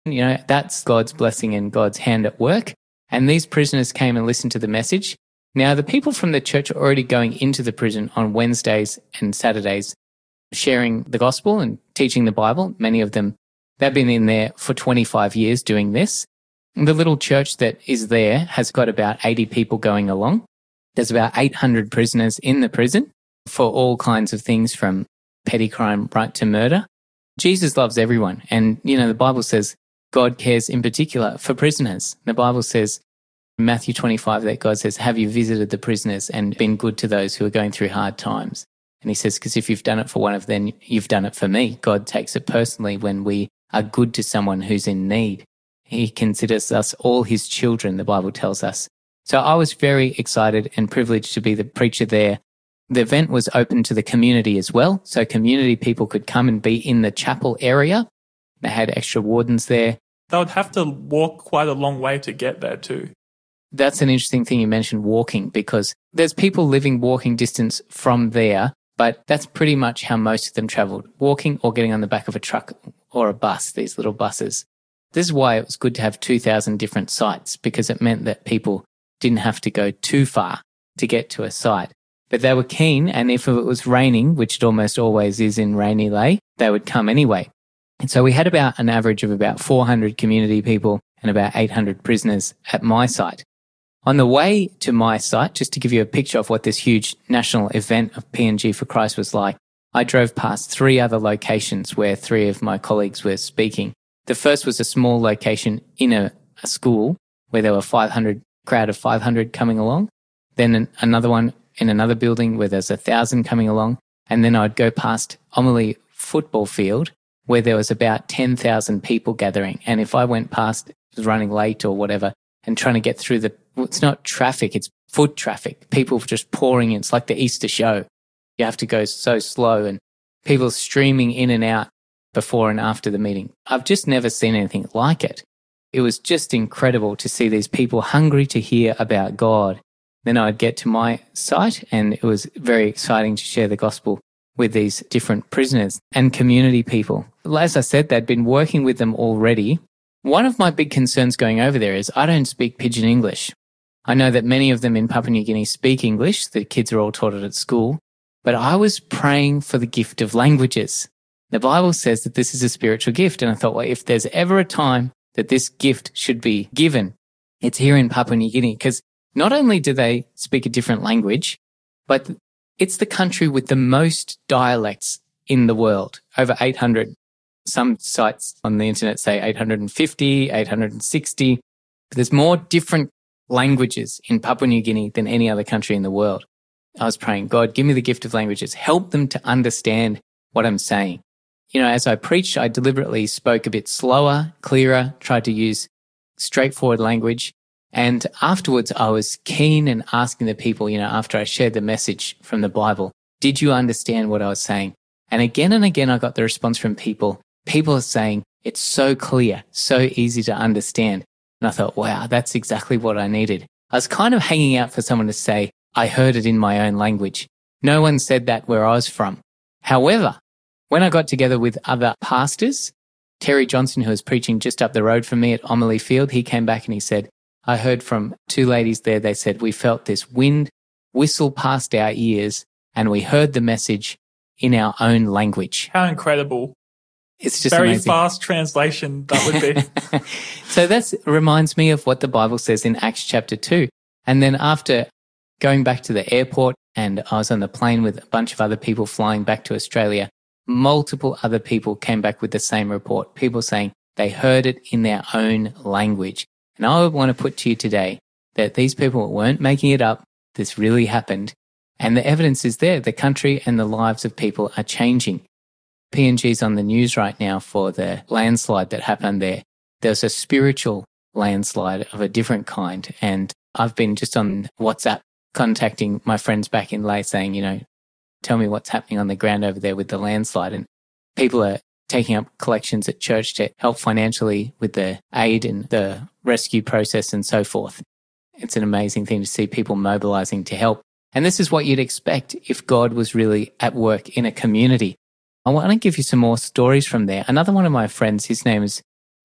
You know, that's God's blessing and God's hand at work. And these prisoners came and listened to the message. Now, the people from the church are already going into the prison on Wednesdays and Saturdays, sharing the gospel and teaching the Bible. Many of them, they've been in there for 25 years doing this. The little church that is there has got about 80 people going along. There's about 800 prisoners in the prison for all kinds of things, from petty crime right to murder. Jesus loves everyone. And, you know, the Bible says God cares in particular for prisoners. The Bible says in Matthew 25 that God says, have you visited the prisoners and been good to those who are going through hard times? And he says, because if you've done it for one of them, you've done it for me. God takes it personally when we are good to someone who's in need. He considers us all his children, the Bible tells us. So I was very excited and privileged to be the preacher there. The event was open to the community as well. So community people could come and be in the chapel area. They had extra wardens there. They would have to walk quite a long way to get there too. That's an interesting thing you mentioned, walking, because there's people living walking distance from there, but that's pretty much how most of them travelled, walking or getting on the back of a truck or a bus, these little buses. This is why it was good to have 2,000 different sites, because it meant that people didn't have to go too far to get to a site. But they were keen, and if it was raining, which it almost always is in Rainy Lay, they would come anyway. And so we had about an average of about 400 community people and about 800 prisoners at my site. On the way to my site, just to give you a picture of what this huge national event of PNG for Christ was like, I drove past 3 other locations where 3 of my colleagues were speaking. The first was a small location in a school where there were 500, crowd of 500 coming along. Then another one in another building where there's 1,000 coming along. And then I'd go past Omeli football field where there was about 10,000 people gathering. And if I went past, was running late or whatever, and trying to get through it's not traffic, it's foot traffic. People just pouring in. It's like the Easter show. You have to go so slow, and people streaming in and out before and after the meeting. I've just never seen anything like it. It was just incredible to see these people hungry to hear about God. Then I'd get to my site, and it was very exciting to share the gospel with these different prisoners and community people. As I said, they'd been working with them already. One of my big concerns going over there is I don't speak Pidgin English. I know that many of them in Papua New Guinea speak English. The kids are all taught it at school. But I was praying for the gift of languages. The Bible says that this is a spiritual gift. And I thought, well, if there's ever a time that this gift should be given, it's here in Papua New Guinea. Because not only do they speak a different language, but it's the country with the most dialects in the world, over 800. Some sites on the internet say 850, 860. But there's more different languages in Papua New Guinea than any other country in the world. I was praying, God, give me the gift of languages. Help them to understand what I'm saying. You know, as I preached, I deliberately spoke a bit slower, clearer, tried to use straightforward language. And afterwards, I was keen and asking the people, you know, after I shared the message from the Bible, did you understand what I was saying? And again, I got the response from people. People are saying, it's so clear, so easy to understand. And I thought, wow, that's exactly what I needed. I was kind of hanging out for someone to say, I heard it in my own language. No one said that where I was from. However, when I got together with other pastors, Terry Johnson, who was preaching just up the road from me at Omeli Field, he came back and he said, I heard from 2 ladies there. They said, we felt this wind whistle past our ears and we heard the message in our own language. How incredible. It's just very amazing. Fast translation that would be. So that reminds me of what the Bible says in Acts chapter 2. And then after going back to the airport, and I was on the plane with a bunch of other people flying back to Australia, multiple other people came back with the same report. People saying they heard it in their own language. And I want to put to you today that these people weren't making it up. This really happened. And the evidence is there. The country and the lives of people are changing. PNG's on the news right now for the landslide that happened there. There's a spiritual landslide of a different kind. And I've been just on WhatsApp contacting my friends back in Lae saying, you know, tell me what's happening on the ground over there with the landslide. And people are taking up collections at church to help financially with the aid and the rescue process and so forth. It's an amazing thing to see people mobilizing to help. And this is what you'd expect if God was really at work in a community. I want to give you some more stories from there. Another one of my friends, his name is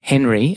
Henry